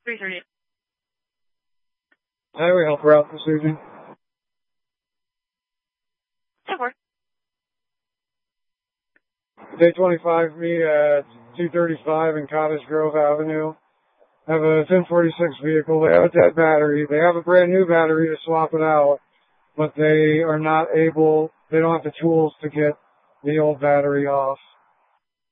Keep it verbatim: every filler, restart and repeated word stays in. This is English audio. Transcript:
three thirty. Highway help route this evening. ten four. Day twenty-five for me at two thirty-five in Cottage Grove Avenue. I have a ten forty-six vehicle. They have a dead battery. They have a brand new battery to swap it out, but they are not able, they don't have the tools to get the old battery off.